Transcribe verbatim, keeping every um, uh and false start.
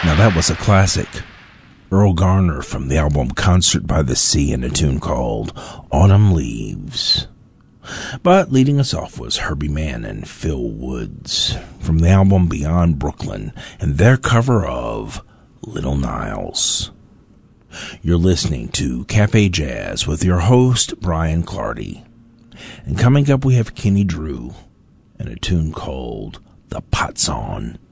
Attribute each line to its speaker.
Speaker 1: Now that was a classic. Earl Garner from the album Concert by the Sea in a tune called Autumn Leaves. But leading us off was Herbie Mann and Phil Woods from the album Beyond Brooklyn and their cover of Little Niles. You're listening to Cafe Jazz with your host, Brian Clardy. And coming up we have Kenny Drew and a tune called The Pot's On.